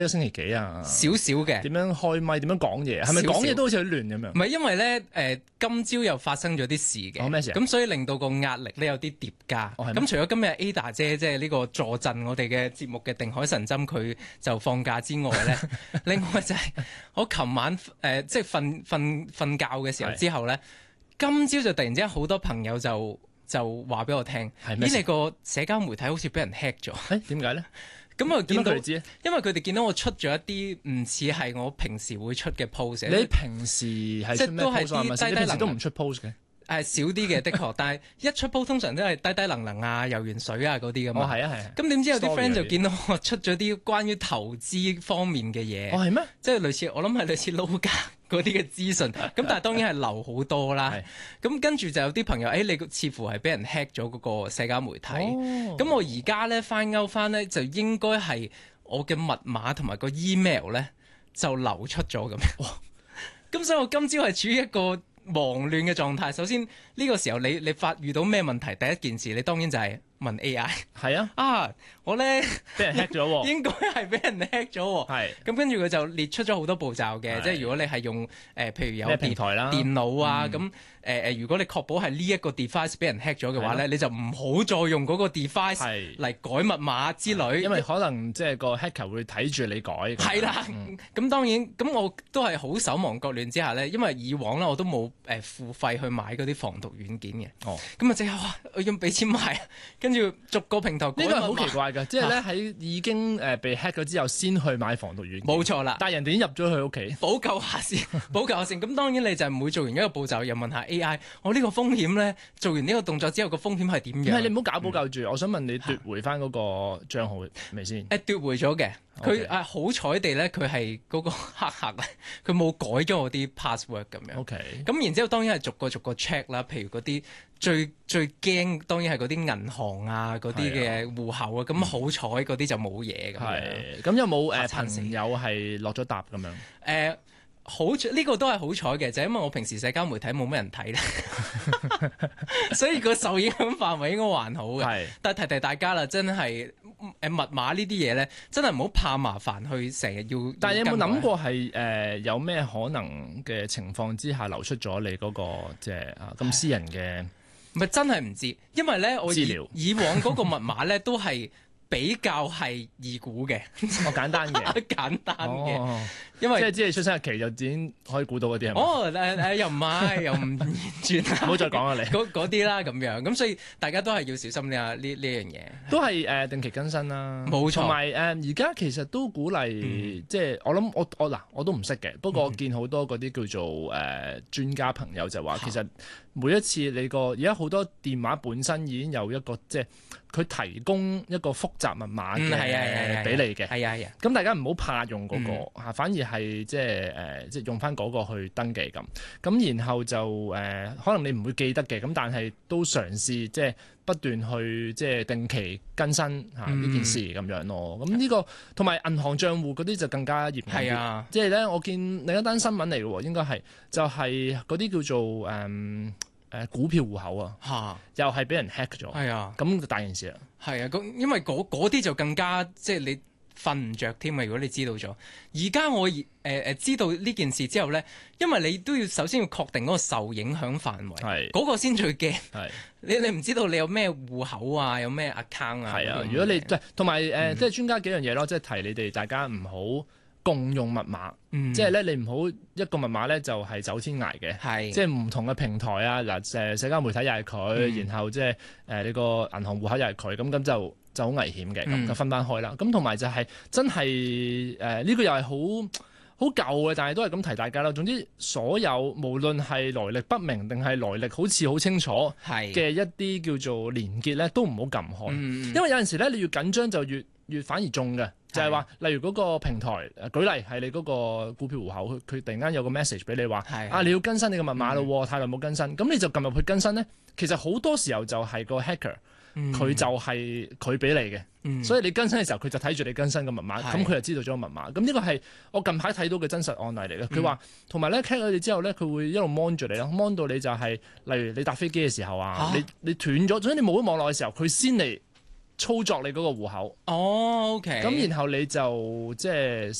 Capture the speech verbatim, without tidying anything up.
一個星期幾啊？ 少少嘅。 點樣開咪？點樣講嘢？係咪講嘢都好似好亂咁樣？ 唔係，因為咧誒、呃，今朝又發生咗啲事嘅。 哦，咩事啊？ 咁所以令到個壓力咧有啲疊加。咁、哦、除咗今日 Ada 姐即係呢個助陣我哋嘅節目嘅定海神針，佢就放假之外咧，另外就係我琴晚誒、呃、即係瞓瞓瞓覺嘅時候之後咧，今朝就突然之間好多朋友就就話俾我聽，咦，你個社交媒體好似俾人 hack 咗？ 誒點解咧？ 咁我見到， 因為佢哋見到我出咗一啲唔似係我平時會出嘅 post。 你平時係即係都係啲低低能， 都唔出 post 嘅。 係少啲嘅，的確。但係一出 post 通常都係低低能能啊、游完水啊嗰啲噶嘛。 哦，係啊，係啊。 咁點知有啲 friend 就見到我出咗啲關於投資方面嘅嘢。 哦，係咩？ 即係類似，我諗係類似撈家嗰啲嘅資訊。咁但係當然係流好多啦。咁跟住就有啲朋友，誒、哎，你似乎係俾人 hack 咗嗰個社交媒體。咁、哦、我而家咧翻勾翻咧，就應該係我嘅密碼同埋個 email 咧就流出咗咁樣。咁所以我今朝係處於一個忙亂嘅狀態。首先呢、呢個時候你你發遇到咩問題，第一件事你當然就係問 A I。係啊，啊我咧俾人 hack 咗喎， 應該係俾人 hack 咗喎。係。咁跟住佢就列出咗好多步驟嘅，即係如果你係用誒、呃、譬如有平台啦、 電腦啊咁。嗯誒誒，如果你確保係呢一個 device 俾人 hack 咗嘅話咧，你就唔好再用嗰個 device 嚟改密碼之類， 因為可能即係個 hacker 會睇住你改。係啦， 咁、嗯、當然咁我都係好手忙腳亂之下咧，因為以往咧我都冇誒付費去買嗰啲防毒軟件嘅。哦，咁啊即係哇，我要俾錢買，跟住逐個平台改密碼。呢個係好奇怪㗎，即係咧喺已經誒被 hack 咗之後先去買防毒軟件。冇錯啦，但係人哋已經入咗去屋企， 補救下先，補救下先。咁當然你就係每做完一個步驟又問下 A I， 我呢個風險咧，做完呢個動作之後個風險係點樣？ 唔係你唔好搞補救住、嗯，我想問你奪回翻嗰個賬號未先？ 誒奪回咗嘅，佢誒好彩地咧，佢係嗰個黑客咧，佢冇改咗我啲 password 咁樣。OK，咁然之後當然係逐個逐個 check 啦，譬如嗰啲最最驚當然係嗰啲銀行啊嗰啲嘅戶口啊，咁好彩嗰啲就冇嘢咁樣。 係，咁有冇誒朋友係落咗答咁樣？誒、 呃。好呢、呢個都係好彩嘅，就係、因為我平時社交媒體冇乜人睇咧，所以個受影響範圍應該還好嘅。但係提提大家啦，真係誒密碼呢啲嘢咧，真係唔好怕麻煩去成日要。 但係有冇諗過係誒、呃、有咩可能嘅情況之下流出咗你嗰、嗰個即係啊咁私人嘅？ 唔係真係唔知，因為咧我以以往嗰個密碼咧都係比較係易估嘅， 我簡單嘅， 簡單嘅。 哦因為即係知你出生日期就已經可以估到嗰啲係咪？ 哦，誒、呃、誒又唔係，又唔完全。唔好再講啦，你嗰啲啦咁樣，咁所以大家都係要小心呢呢呢樣嘢。都係誒、 呃、定期更新啦， 冇錯。同埋誒而家其實都鼓勵，嗯、即係我諗我我嗱我都唔識嘅，不過我見好多嗰啲叫做誒、呃、專家朋友就話，其實每一次你個而家好多電話本身已經有一個即係佢提供一個複雜密碼嘅俾你嘅，係啊係啊。咁大家唔好怕用嗰、嗰個、嗯、反而係即係誒即係用翻嗰個去登記咁。咁然後就誒、呃、可能你唔會記得嘅，咁但係都嘗試即係不斷去即係定期更新嚇呢、嗯、件事咁樣咯。咁呢、呢個同埋銀行帳戶嗰啲就更加嚴重啲。即係咧，我見另一單新聞嚟嘅喎，應該係就係嗰啲叫做誒。嗯誒、呃、股票戶口啊，又係俾人 hack 咗，係啊，咁就大件事啦。係啊，咁因為嗰啲就更加即係你瞓唔着添啊！如果你知道咗，而家我誒誒、呃、知道呢件事之後咧，因為你都要首先要確定嗰個受影響範圍，係嗰、嗰個先最驚。係你你唔知道你有咩戶口啊，有咩 account 啊？係啊，如果你即係同埋誒，即係專家幾樣嘢咯，即係提你哋大家唔好共用密碼，嗯、即係咧你唔好一個密碼咧就係走天涯嘅，即係唔同嘅平台啊，嗱誒社交媒體又係佢、嗯，然後即係誒你個銀行戶口又係佢，咁咁就就好危險嘅，咁、嗯、就分翻開啦。咁同埋就係真係誒呢個又係好好舊嘅，但係都係咁提大家啦。總之所有無論係來歷不明定係來歷好似好清楚嘅一啲叫做連結咧，都唔好撳開、嗯，因為有陣時咧你越緊張就越越反而中嘅。就係、是、話，例如嗰個平台，舉例係你嗰個股票戶口，佢突然間有個 message 俾你話，啊你要更新你個密碼咯、嗯，太耐冇更新，咁你就撳入去更新咧。其實好多時候就係個 hacker，佢、嗯、就係佢俾你嘅、嗯，所以你更新嘅時候，佢就睇住你更新個密碼，咁佢就知道咗個密碼。咁呢個係我近排睇到嘅真實案例嚟嘅。佢話同埋咧 hack 咗你之後咧，佢會一路 mon 住你咯 mon 到你就係、是，例如你搭飛機嘅時候啊，啊你你斷咗，總之你冇咗網絡嘅時候，佢先嚟。 操作你嗰個戶口。 哦，OK。 咁然後你就即係